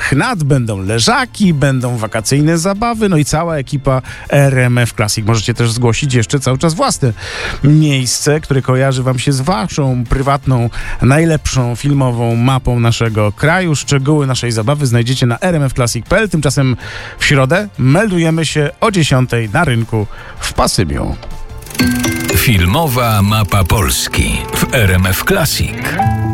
chnat, będą leżaki, będą wakacyjne zabawy, no i cała ekipa RMF Classic. Możecie też zgłosić jeszcze cały czas własne miejsce, które kojarzy wam się z waszą prywatną, najlepszą filmową mapą naszego kraju. Szczegóły naszej zabawy znajdziecie na rmfclassic.pl. Tymczasem w środę meldujemy się o 10 na rynku w Pasymiu. Filmowa mapa Polski w RMF Classic.